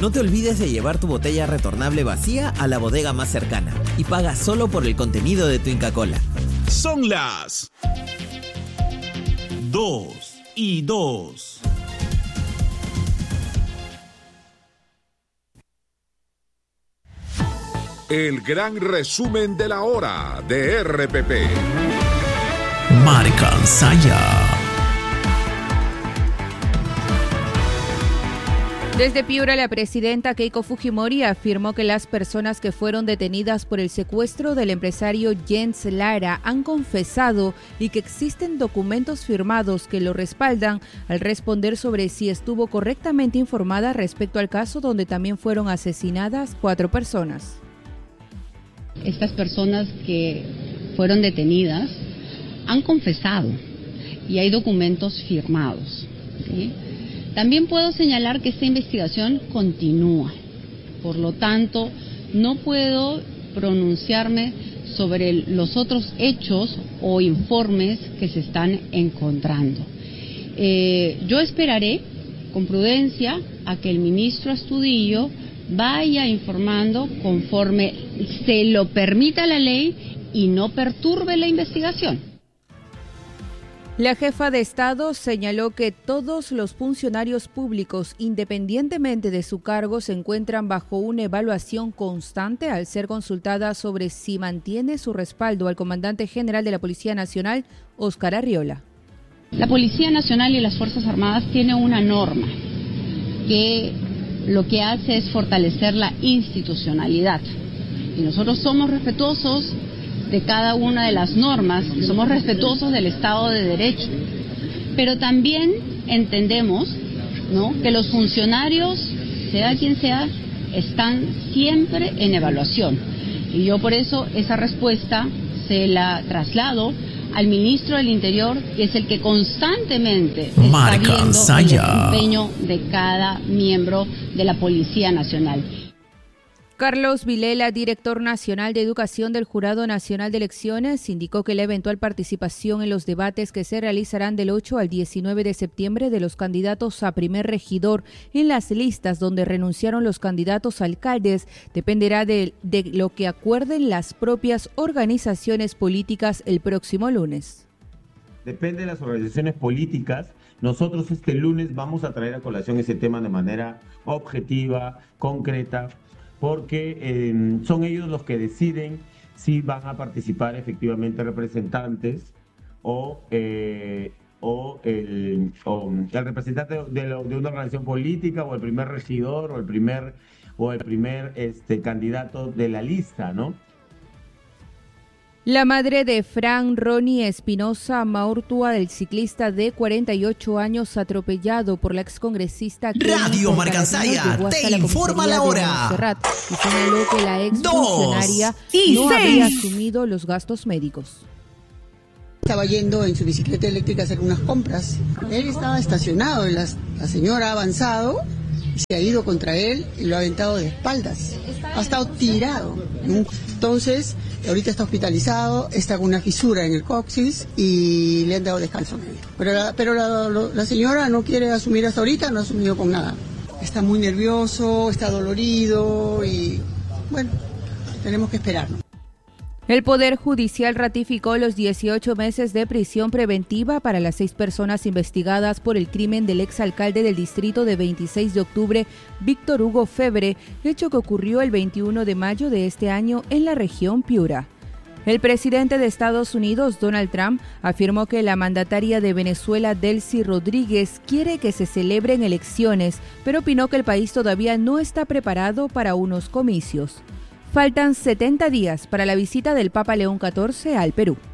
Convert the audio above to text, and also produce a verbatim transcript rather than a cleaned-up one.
No te olvides de llevar tu botella retornable vacía a la bodega más cercana y paga solo por el contenido de tu Inca Kola. Son las dos y dos. El gran resumen de la hora de R P P. Marca Saya. Desde Piura, la presidenta Keiko Fujimori afirmó que las personas que fueron detenidas por el secuestro del empresario Jens Lara han confesado y que existen documentos firmados que lo respaldan al responder sobre si estuvo correctamente informada respecto al caso donde también fueron asesinadas cuatro personas. Estas personas que fueron detenidas han confesado y hay documentos firmados, ¿sí? También puedo señalar que esta investigación continúa, por lo tanto, no puedo pronunciarme sobre los otros hechos o informes que se están encontrando. Eh, yo esperaré con prudencia a que el ministro Astudillo vaya informando conforme se lo permita la ley y no perturbe la investigación. La jefa de Estado señaló que todos los funcionarios públicos, independientemente de su cargo, se encuentran bajo una evaluación constante al ser consultada sobre si mantiene su respaldo al comandante general de la Policía Nacional, Óscar Arriola. La Policía Nacional y las Fuerzas Armadas tienen una norma que lo que hace es fortalecer la institucionalidad. Y nosotros somos respetuosos de cada una de las normas, somos respetuosos del Estado de Derecho, pero también entendemos, ¿no?, que los funcionarios, sea quien sea, están siempre en evaluación. Y yo por eso esa respuesta se la traslado al ministro del Interior, que es el que constantemente está Marca viendo Saya. el desempeño de cada miembro de la Policía Nacional. Carlos Vilela, director nacional de Educación del Jurado Nacional de Elecciones, indicó que la eventual participación en los debates que se realizarán del ocho al diecinueve de septiembre de los candidatos a primer regidor en las listas donde renunciaron los candidatos a alcaldes dependerá de, de lo que acuerden las propias organizaciones políticas el próximo lunes. Depende de las organizaciones políticas. Nosotros este lunes vamos a traer a colación ese tema de manera objetiva, concreta, porque eh, son ellos los que deciden si van a participar efectivamente representantes o, eh, o, el, o el representante de, lo, de una organización política o el primer regidor o el primer, o el primer este, candidato de la lista, ¿no? La madre de Fran Ronnie Espinosa Maurtua, del ciclista de cuarenta y ocho años atropellado por la excongresista Radio Marca Saya te informa la hora. Y señaló que la exfuncionaria no seis. había asumido los gastos médicos. Estaba yendo en su bicicleta eléctrica a hacer unas compras. Él estaba estacionado y la, la señora ha avanzado, se ha ido contra él y lo ha aventado de espaldas. Ha estado tirado. Entonces, ahorita está hospitalizado, está con una fisura en el coxis y le han dado descanso. Pero la, pero la, la señora no quiere asumir hasta ahorita, no ha asumido con nada. Está muy nervioso, está dolorido y bueno, tenemos que esperarnos. El Poder Judicial ratificó los dieciocho meses de prisión preventiva para las seis personas investigadas por el crimen del exalcalde del distrito de veintiséis de octubre, Víctor Hugo Febre, hecho que ocurrió el veintiuno de mayo de este año en la región Piura. El presidente de Estados Unidos, Donald Trump, afirmó que la mandataria de Venezuela, Delcy Rodríguez, quiere que se celebren elecciones, pero opinó que el país todavía no está preparado para unos comicios. Faltan setenta días para la visita del Papa León catorce al Perú.